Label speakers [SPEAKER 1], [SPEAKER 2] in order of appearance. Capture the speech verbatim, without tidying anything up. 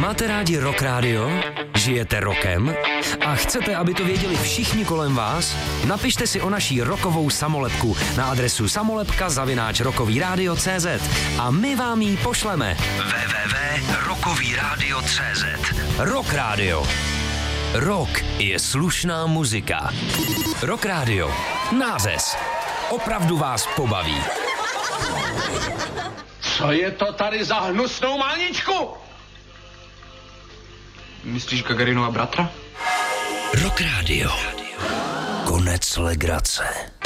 [SPEAKER 1] Máte rádi Rock Radio? Žijete rokem? A chcete, aby to věděli všichni kolem vás? Napište si o naší rokovou samolepku na adresu samolepka zavináč rokový rádio tečka cé zet a my vám ji pošleme. w w w tečka rokový rádio tečka cé zet. Rock Radio. Rock je slušná muzika. Rock Radio. Nářez. Opravdu vás pobaví.
[SPEAKER 2] Co je to tady za hnusnou máničku? Myslíš Gagarinova bratra?
[SPEAKER 1] Rock Radio. Konec legrace.